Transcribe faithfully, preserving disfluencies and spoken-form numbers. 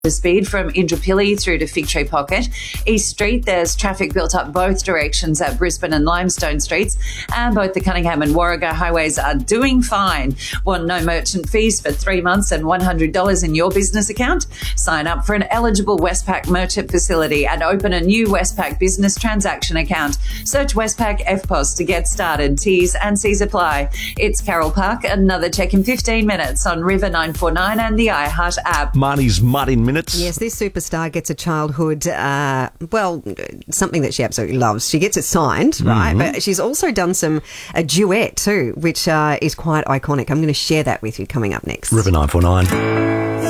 speed from Indooroopilly through to Fig Tree Pocket. East Street, there's traffic built up both directions at Brisbane and Limestone Streets, and both the Cunningham and Warrego highways are doing fine. Want no merchant fees for three months and one hundred dollars in your business account? Sign up for an eligible Westpac merchant facility and open a new Westpac business transaction account. Search Westpac F P O S to get started. T's and C's apply. It's Carol Park. Another check in fifteen minutes on River nine four nine and the iHeart app. Marnie's Mud in Minutes. Yes, this superstar gets a childhood, uh, well, something that she absolutely loves. She gets it signed, right? Mm-hmm. But she's also done some a duet too, which uh, is quite iconic. I'm going to share that with you coming up next. River nine four nine.